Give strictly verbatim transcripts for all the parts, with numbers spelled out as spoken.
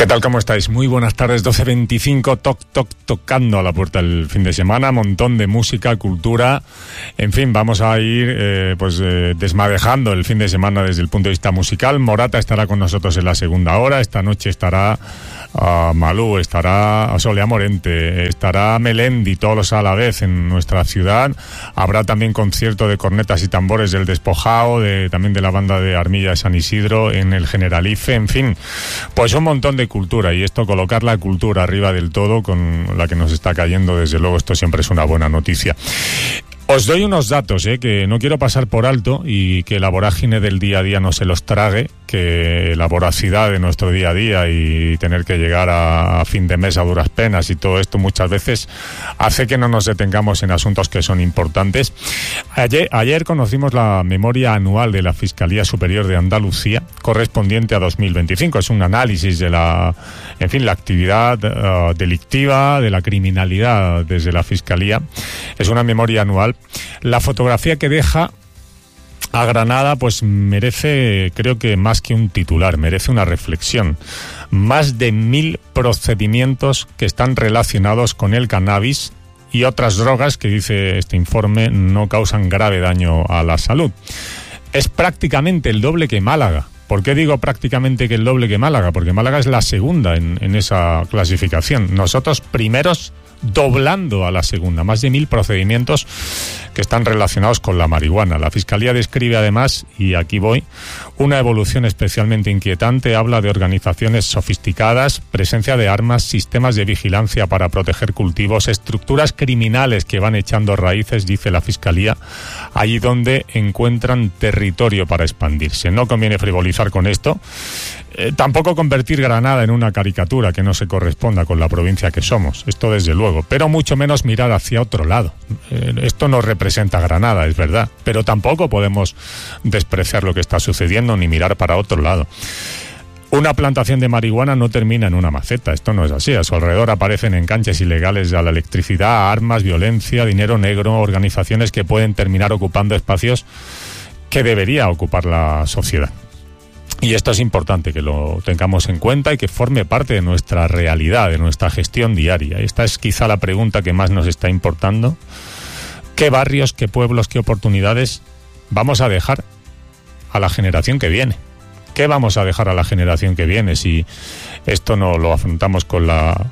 ¿Qué tal? ¿Cómo estáis? Muy buenas tardes, doce veinticinco, toc, toc, tocando a la puerta el fin de semana, montón de música, cultura, en fin, vamos a ir eh, pues eh, desmadejando el fin de semana desde el punto de vista musical. Morata estará con nosotros en la segunda hora, esta noche estará uh, Malú, estará Solea Morente, estará Melendi, todos a la vez en nuestra ciudad. Habrá también concierto de cornetas y tambores del Despojado, de, también de la banda de Armilla de San Isidro en el Generalife, en fin, pues un montón de cultura, y esto, colocar la cultura arriba del todo con la que nos está cayendo, desde luego esto siempre es una buena noticia. Os doy unos datos eh, que no quiero pasar por alto y que la vorágine del día a día no se los trague, que la voracidad de nuestro día a día y tener que llegar a, a fin de mes a duras penas y todo esto muchas veces hace que no nos detengamos en asuntos que son importantes. Ayer, ayer conocimos la memoria anual de la Fiscalía Superior de Andalucía correspondiente a dos mil veinticinco. Es un análisis de la, en fin, la actividad uh, delictiva, de la criminalidad desde la Fiscalía. Es una memoria anual. La fotografía que deja a Granada pues merece, creo que más que un titular, merece una reflexión. Más de mil procedimientos que están relacionados con el cannabis y otras drogas que, dice este informe, no causan grave daño a la salud. Es prácticamente el doble que Málaga. ¿Por qué digo prácticamente que el doble que Málaga? Porque Málaga es la segunda en, en esa clasificación. Nosotros primeros, doblando a la segunda, más de mil procedimientos que están relacionados con la marihuana. La Fiscalía describe además, y aquí voy, una evolución especialmente inquietante. Habla de organizaciones sofisticadas, presencia de armas, sistemas de vigilancia para proteger cultivos, estructuras criminales que van echando raíces, dice la Fiscalía, allí donde encuentran territorio para expandirse. No conviene frivolizar con esto. Eh, tampoco convertir Granada en una caricatura que no se corresponda con la provincia que somos, esto desde luego, pero mucho menos mirar hacia otro lado. Eh, esto no representa Granada, es verdad, pero tampoco podemos despreciar lo que está sucediendo ni mirar para otro lado. Una plantación de marihuana no termina en una maceta, esto no es así. A su alrededor aparecen enganches ilegales a la electricidad, armas, violencia, dinero negro, organizaciones que pueden terminar ocupando espacios que debería ocupar la sociedad. Y esto es importante que lo tengamos en cuenta y que forme parte de nuestra realidad, de nuestra gestión diaria. Esta es quizá la pregunta que más nos está importando. ¿Qué barrios, qué pueblos, qué oportunidades vamos a dejar a la generación que viene? ¿Qué vamos a dejar a la generación que viene si esto no lo afrontamos con la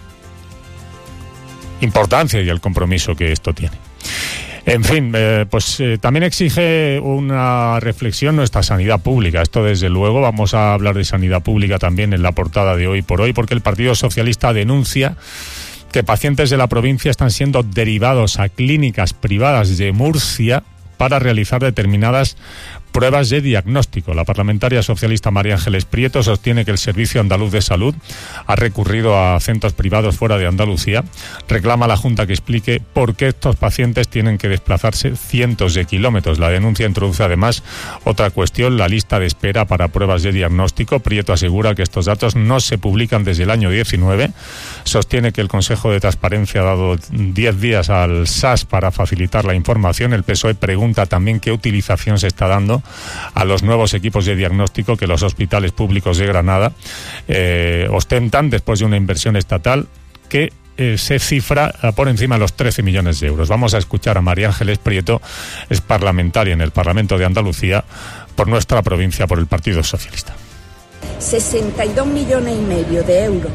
importancia y el compromiso que esto tiene? En fin, eh, pues eh, también exige una reflexión nuestra sanidad pública. Esto desde luego, vamos a hablar de sanidad pública también en la portada de Hoy por Hoy, porque el Partido Socialista denuncia que pacientes de la provincia están siendo derivados a clínicas privadas de Murcia para realizar determinadas pruebas de diagnóstico. La parlamentaria socialista María Ángeles Prieto sostiene que el Servicio Andaluz de Salud ha recurrido a centros privados fuera de Andalucía. Reclama a la Junta que explique por qué estos pacientes tienen que desplazarse cientos de kilómetros. La denuncia introduce además otra cuestión, la lista de espera para pruebas de diagnóstico. Prieto asegura que estos datos no se publican desde el año diecinueve. Sostiene que el Consejo de Transparencia ha dado diez días al S A S para facilitar la información. El P S O E pregunta también qué utilización se está dando a los nuevos equipos de diagnóstico que los hospitales públicos de Granada eh, ostentan después de una inversión estatal que eh, se cifra por encima de los trece millones de euros. Vamos a escuchar a María Ángeles Prieto, es parlamentaria en el Parlamento de Andalucía por nuestra provincia, por el Partido Socialista. sesenta y dos millones y medio de euros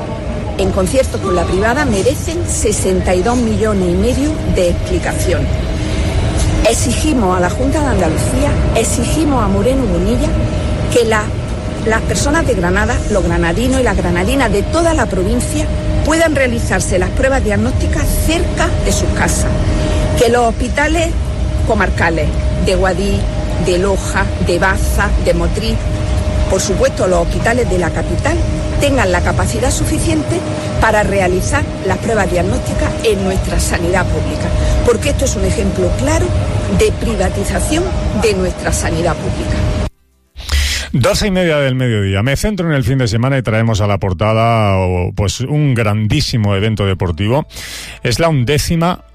en concierto con la privada merecen sesenta y dos millones y medio de explicación. Exigimos a la Junta de Andalucía, exigimos a Moreno Bonilla que la, las personas de Granada, los granadinos y las granadinas de toda la provincia puedan realizarse las pruebas diagnósticas cerca de sus casas. Que los hospitales comarcales de Guadix, de Loja, de Baza, de Motril, por supuesto los hospitales de la capital, tengan la capacidad suficiente para realizar las pruebas diagnósticas en nuestra sanidad pública, porque esto es un ejemplo claro de privatización de nuestra sanidad pública. Doce y media del mediodía. Me centro en el fin de semana y traemos a la portada pues un grandísimo evento deportivo. Es la undécima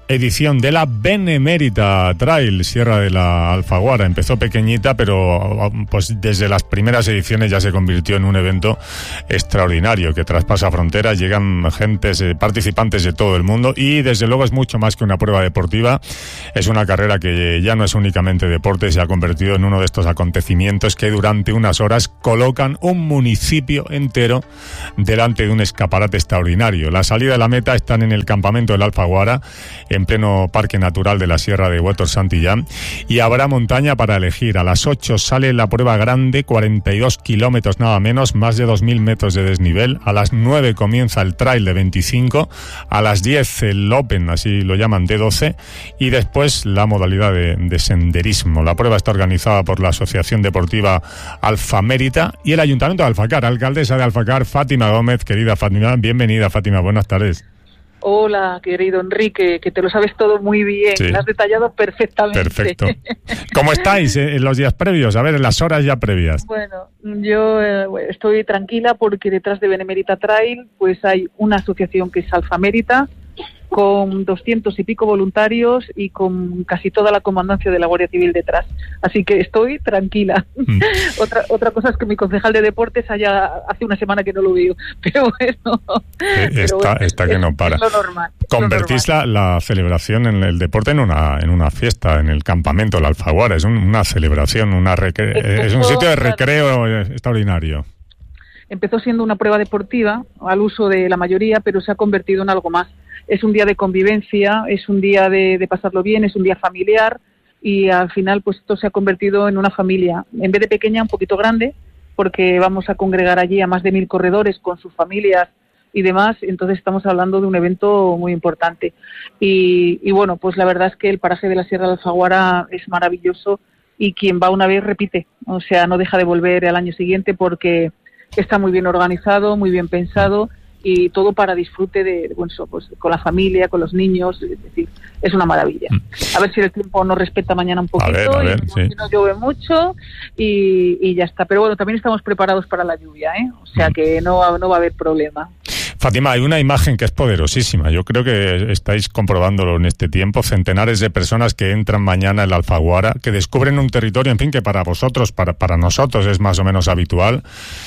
edición de la Benemérita Trail, Sierra de la Alfaguara. Empezó pequeñita, pero pues desde las primeras ediciones ya se convirtió en un evento extraordinario que traspasa fronteras, llegan gentes, eh, participantes de todo el mundo, y desde luego es mucho más que una prueba deportiva. Es una carrera que ya no es únicamente deporte, se ha convertido en uno de estos acontecimientos que durante unas horas colocan un municipio entero delante de un escaparate extraordinario. La salida de la meta están en el campamento de la Alfaguara, en pleno Parque Natural de la Sierra de Huétor Santillán, y habrá montaña para elegir. A las ocho sale la prueba grande, cuarenta y dos kilómetros nada menos, más de dos mil metros de desnivel. A las nueve comienza el trail de veinticinco, a las diez el Open, así lo llaman, de doce, y después la modalidad de, de senderismo. La prueba está organizada por la Asociación Deportiva Alfamérita y el Ayuntamiento de Alfacar. Alcaldesa de Alfacar, Fátima Gómez. Querida Fátima, bienvenida. Fátima, buenas tardes. Hola, querido Enrique, que te lo sabes todo muy bien, sí. Lo has detallado perfectamente. Perfecto. ¿Cómo estáis en los días previos? A ver, en las horas ya previas. Bueno, yo eh, estoy tranquila porque detrás de Benemérita Trail pues hay una asociación que es Alfamérita, con doscientos y pico voluntarios y con casi toda la comandancia de la Guardia Civil detrás. Así que estoy tranquila. Mm. otra otra cosa es que mi concejal de deportes haya hace una semana que no lo veo, pero bueno. Eh, pero está, bueno está que es, no para. Es lo normal. Es Convertís lo normal. La, la celebración en el deporte en una en una fiesta, en el campamento, la Alfaguara. Es un, una celebración, una recre- Empezó, es un sitio de recreo claro. extraordinario. Empezó siendo una prueba deportiva al uso de la mayoría, pero se ha convertido en algo más. Es un día de convivencia, es un día de, de pasarlo bien, es un día familiar, y al final pues esto se ha convertido en una familia, en vez de pequeña, un poquito grande, porque vamos a congregar allí a más de mil corredores con sus familias y demás. Entonces estamos hablando de un evento muy importante. Y, y bueno, pues la verdad es que el paraje de la Sierra de Alfaguara es maravilloso, y quien va una vez repite, o sea, no deja de volver al año siguiente porque está muy bien organizado, muy bien pensado, y todo para disfrute de, bueno, pues con la familia, con los niños, es decir, es una maravilla. A ver si el tiempo nos respeta mañana un poquito, a ver, a ver, y sí. no llueve mucho, y, y ya está. Pero bueno, también estamos preparados para la lluvia, ¿eh? O sea que no, no va a haber problema. Fátima, hay una imagen que es poderosísima. Yo creo que estáis comprobándolo en este tiempo. Centenares de personas que entran mañana en la Alfaguara, que descubren un territorio, en fin, que para vosotros, para, para nosotros es más o menos habitual,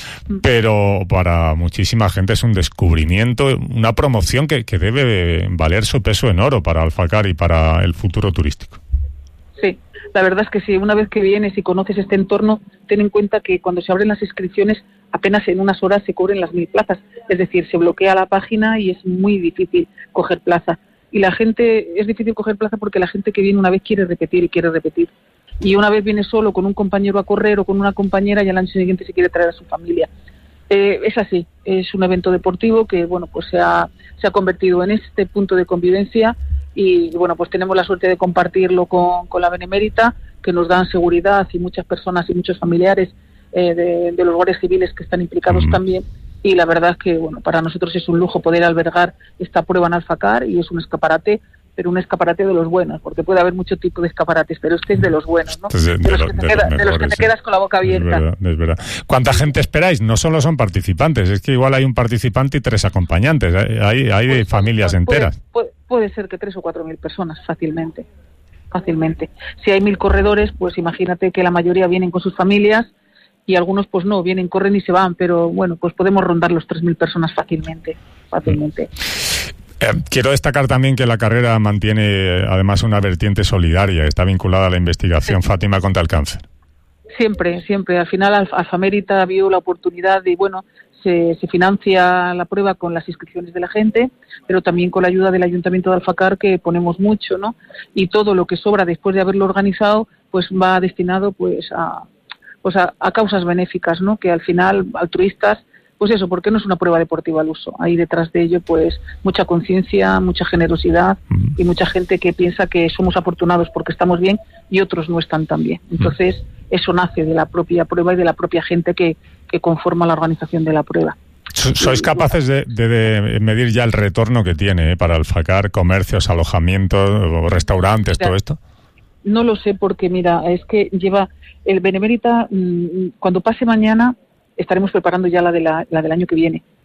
pero para muchísima gente es un descubrimiento, una promoción que, que debe valer su peso en oro para Alfacar y para el futuro turístico. Sí, la verdad es que sí, una vez que vienes y conoces este entorno, ten en cuenta que cuando se abren las inscripciones, apenas en unas horas se cubren las mil plazas. Es decir, se bloquea la página y es muy difícil coger plaza. Y la gente, es difícil coger plaza porque la gente que viene una vez quiere repetir y quiere repetir. Y una vez viene solo con un compañero a correr o con una compañera, y al año siguiente se quiere traer a su familia. Eh, es así, es un evento deportivo que, bueno, pues se ha, se ha convertido en este punto de convivencia, y, bueno, pues tenemos la suerte de compartirlo con, con la Benemérita, que nos dan seguridad, y muchas personas y muchos familiares eh, de, de los guardias civiles que están implicados mm. también. Y la verdad es que, bueno, para nosotros es un lujo poder albergar esta prueba en Alfacar, y es un escaparate, pero un escaparate de los buenos, porque puede haber mucho tipo de escaparates, pero este es de los buenos, ¿no? De, de, de, los, que te queda, de los que te quedas con la boca abierta. Es verdad, es verdad. ¿Cuánta gente esperáis? No solo son participantes, es que igual hay un participante y tres acompañantes, hay, hay pues, familias pues, enteras. Puede, puede ser que tres o cuatro mil personas, fácilmente, fácilmente. Si hay mil corredores, pues imagínate que la mayoría vienen con sus familias, y algunos pues no, vienen, corren y se van, pero bueno, pues podemos rondar los tres mil personas fácilmente, fácilmente. Eh, quiero destacar también que la carrera mantiene además una vertiente solidaria, está vinculada a la investigación, sí. Fátima, contra el cáncer. Siempre, siempre. Al final Alfamérita vio la oportunidad de, bueno, se, se financia la prueba con las inscripciones de la gente, pero también con la ayuda del Ayuntamiento de Alfacar, que ponemos mucho, ¿no? Y todo lo que sobra después de haberlo organizado, pues va destinado pues a, pues a, a causas benéficas, ¿no? Que al final, altruistas, pues eso, porque no es una prueba deportiva al uso. Hay detrás de ello pues mucha conciencia, mucha generosidad uh-huh. y mucha gente que piensa que somos afortunados porque estamos bien y otros no están tan bien. Entonces, uh-huh. eso nace de la propia prueba y de la propia gente que, que conforma la organización de la prueba. ¿Sois capaces de, de, de medir ya el retorno que tiene eh, para Alfacar, comercios, alojamientos, restaurantes, mira, todo esto? No lo sé porque, mira, es que lleva el Benemérita, mmm, cuando pase mañana, estaremos preparando ya la, de la, la del año que viene.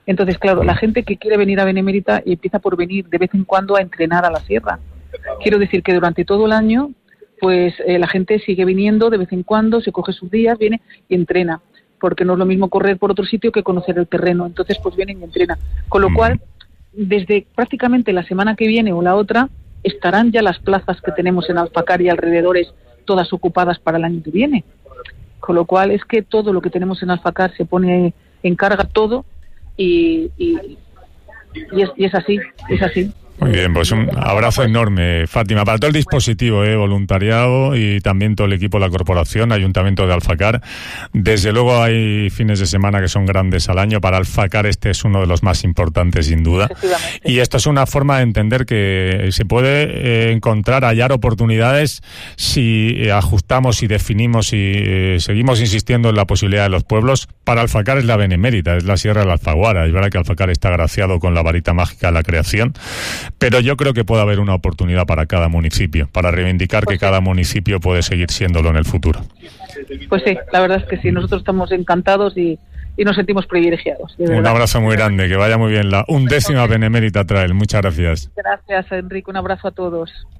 Entonces, claro, la gente que quiere venir a Benemérita empieza por venir de vez en cuando a entrenar a la sierra. Quiero decir que durante todo el año, pues eh, la gente sigue viniendo de vez en cuando, se coge sus días, viene y entrena, porque no es lo mismo correr por otro sitio que conocer el terreno. Entonces, pues vienen y entrenan. Con lo cual, desde prácticamente la semana que viene o la otra, estarán ya las plazas que tenemos en Alfacar y alrededores todas ocupadas para el año que viene. Con lo cual es que todo lo que tenemos en Alfacar se pone en carga todo y, y, y, es, y es así, es así. Muy bien, pues un abrazo enorme, Fátima, para todo el dispositivo, eh, voluntariado y también todo el equipo de la corporación, Ayuntamiento de Alfacar. Desde luego hay fines de semana que son grandes al año. Para Alfacar este es uno de los más importantes, sin duda. Y esto es una forma de entender que se puede eh, encontrar, hallar oportunidades si ajustamos y definimos y eh, seguimos insistiendo en la posibilidad de los pueblos. Para Alfacar es la Benemérita, es la Sierra de la Alfaguara. Es verdad que Alfacar está agraciado con la varita mágica de la creación, pero yo creo que puede haber una oportunidad para cada municipio, para reivindicar pues que sí. cada municipio puede seguir siéndolo en el futuro. Pues sí, la verdad es que sí, nosotros estamos encantados y, y nos sentimos privilegiados. Un abrazo muy grande, que vaya muy bien la undécima Benemérita Trail. Muchas gracias. Gracias, Enrique, un abrazo a todos.